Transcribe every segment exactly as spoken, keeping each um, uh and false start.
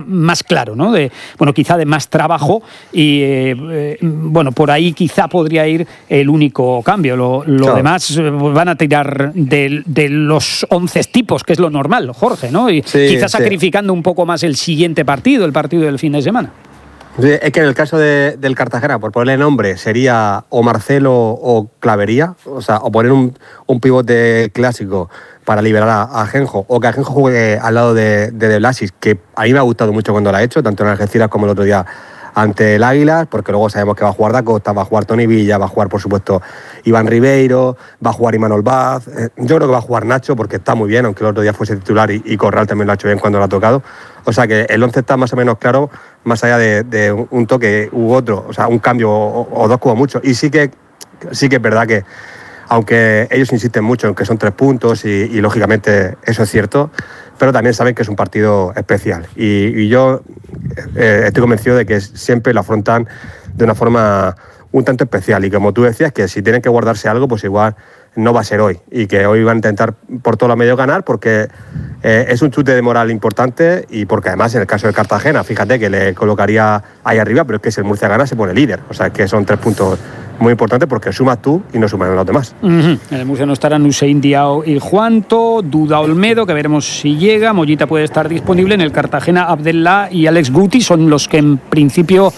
más claro, ¿no? De, bueno, quizá de más trabajo y, eh, eh, bueno, por ahí quizá podría ir el único cambio. Lo, lo claro. demás eh, van a tirar de, de los once tipos, que es lo normal, Jorge, ¿no? Y sí, quizás sí. sacrificando un poco más el siguiente partido, el partido del fin de semana. Sí, es que en el caso de, del Cartagena, por ponerle nombre, sería o Marcelo o Clavería, o sea, o poner un, un pivote clásico para liberar a, a Ajenjo, o que Ajenjo juegue al lado de, de De Blasis, que a mí me ha gustado mucho cuando lo ha hecho, tanto en Algeciras como el otro día ante el Águila, porque luego sabemos que va a jugar Da Costa, va a jugar Toni Villa, va a jugar, por supuesto, Iván Ribeiro, va a jugar Imanol Vaz. Eh, yo creo que va a jugar Nacho, porque está muy bien, aunque el otro día fuese titular y, y Corral también lo ha hecho bien cuando lo ha tocado. O sea que el once está más o menos claro, más allá de, de un toque u otro, o sea, un cambio o, o dos como mucho. Y sí que, sí que es verdad que, aunque ellos insisten mucho en que son tres puntos y, y lógicamente eso es cierto, pero también saben que es un partido especial. Y, y yo eh, estoy convencido de que siempre lo afrontan de una forma un tanto especial. Y como tú decías, que si tienen que guardarse algo, pues igual no va a ser hoy. Y que hoy van a intentar por todos los medios ganar, porque eh, es un chute de moral importante y porque además en el caso del Cartagena, fíjate que le colocaría ahí arriba, pero es que si el Murcia gana se pone líder. O sea que son tres puntos muy importante porque sumas tú y no suman los demás. Uh-huh. En el Murcia no estarán Hussein Diao y Juanto, Duda Olmedo, que veremos si llega, Mollita puede estar disponible. En el Cartagena, Abdellah y Alex Guti son los que en principio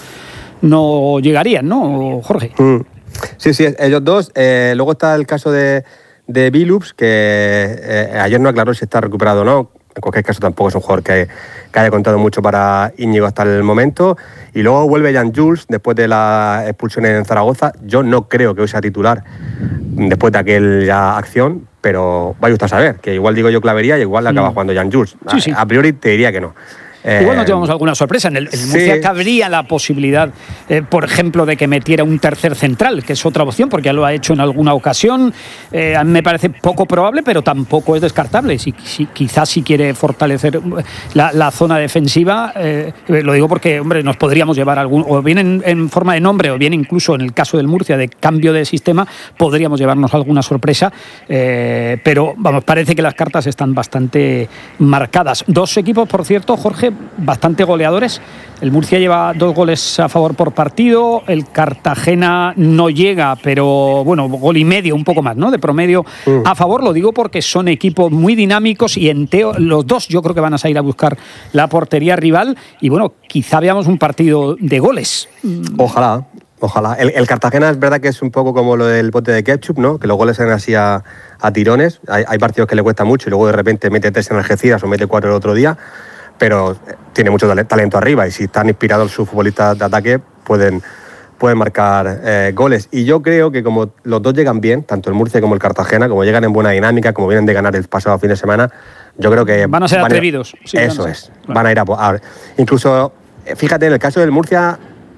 no llegarían, ¿no, Jorge? Mm. Sí, sí, ellos dos. Eh, luego está el caso de, de Billups, que eh, ayer no aclaró si está recuperado o no. En cualquier caso tampoco es un jugador que, que haya contado mucho para Íñigo hasta el momento. Y luego vuelve Jan Jules después de la expulsión en Zaragoza. Yo no creo que hoy sea titular después de aquella acción, pero vaya usted a saber, que igual digo yo Clavería y igual le acaba jugando Jan Jules. Sí, sí. A, a priori te diría que no. Igual nos llevamos alguna sorpresa. En el, en el Murcia sí. cabría la posibilidad, eh, por ejemplo, de que metiera un tercer central, que es otra opción, porque ya lo ha hecho en alguna ocasión. Eh, a mí me parece poco probable, pero tampoco es descartable. Si, si, quizás si quiere fortalecer la, la zona defensiva, eh, lo digo porque, hombre, nos podríamos llevar algún, o bien en, en forma de nombre, o bien incluso en el caso del Murcia, de cambio de sistema, podríamos llevarnos alguna sorpresa. Eh, pero, vamos, parece que las cartas están bastante marcadas. Dos equipos, por cierto, Jorge, bastante goleadores. El Murcia lleva dos goles a favor por partido, el Cartagena no llega, pero bueno, gol y medio, un poco más, ¿no? De promedio mm. a favor. Lo digo porque son equipos muy dinámicos y en teo, los dos yo creo que van a salir a buscar la portería rival y bueno, quizá veamos un partido de goles. Ojalá. Ojalá. El, el Cartagena es verdad que es un poco como lo del bote de ketchup, ¿no? Que los goles salen así a, a tirones. Hay, hay partidos que le cuesta mucho y luego de repente mete tres en Algeciras o mete cuatro el otro día. Pero tiene mucho talento arriba y si están inspirados sus futbolistas de ataque pueden, pueden marcar eh, goles. Y yo creo que como los dos llegan bien, tanto el Murcia como el Cartagena, como llegan en buena dinámica, como vienen de ganar el pasado fin de semana, yo creo que... Van a ser van atrevidos. A, sí, eso es, claro. Van a ir a, a... Incluso, fíjate, en el caso del Murcia,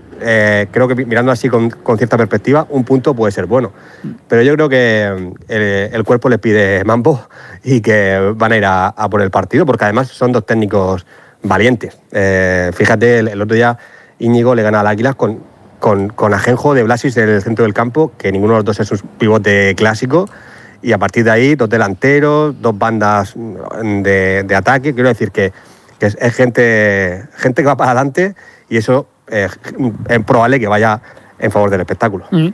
eh, creo que mirando así con, con cierta perspectiva, un punto puede ser bueno. Pero yo creo que el, el cuerpo les pide mambo y que van a ir a, a por el partido, porque además son dos técnicos valientes. Eh, fíjate, el, el otro día Íñigo le gana al Águilas con, con, con Ajenjo de Blasis en el centro del campo, que ninguno de los dos es un pivote clásico, y a partir de ahí dos delanteros, dos bandas de, de ataque. Quiero decir que, que es, es gente, gente que va para adelante y eso eh, es probable que vaya en favor del espectáculo. Mm.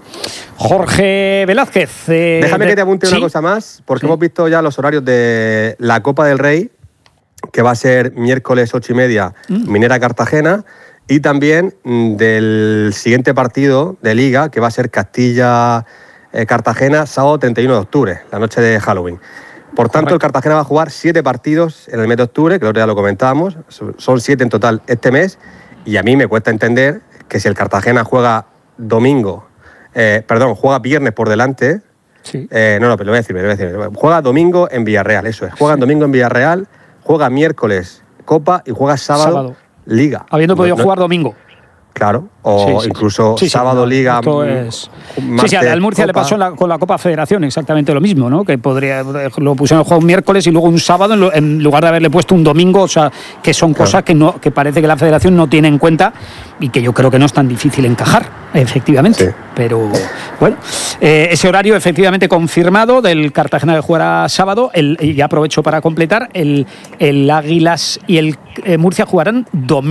Jorge Velázquez. Eh, Déjame de... que te apunte ¿sí? una cosa más, porque sí. hemos visto ya los horarios de la Copa del Rey, que va a ser miércoles ocho y media, mm. Minera Cartagena, y también del siguiente partido de Liga, que va a ser Castilla eh, Cartagena, sábado treinta y uno de octubre, la noche de Halloween. Por tanto, Correcto. El Cartagena va a jugar siete partidos en el mes de octubre, que el otro día lo comentábamos, son siete en total este mes, y a mí me cuesta entender que si el Cartagena juega domingo, eh, perdón, juega viernes por delante, sí. eh, no, no, pero lo voy a decir, lo voy a decir, juega domingo en Villarreal, eso es, juega sí. domingo en Villarreal, juega miércoles Copa y juega sábado, sábado. Liga. Habiendo podido no, jugar domingo. Claro, o sí, sí, incluso sí, sábado, sí, Liga. Esto es... Sí, sí, al Murcia Copa. Le pasó la, con la Copa Federación exactamente lo mismo, ¿no? Que podría, lo pusieron el juego un miércoles y luego un sábado en, lo, en lugar de haberle puesto un domingo, o sea, que son claro. cosas que, no, que parece que la Federación no tiene en cuenta y que yo creo que no es tan difícil encajar, efectivamente. Sí. Pero bueno, eh, ese horario efectivamente confirmado del Cartagena que jugará sábado, el, y aprovecho para completar, el, el Águilas y el eh, Murcia jugarán domingo.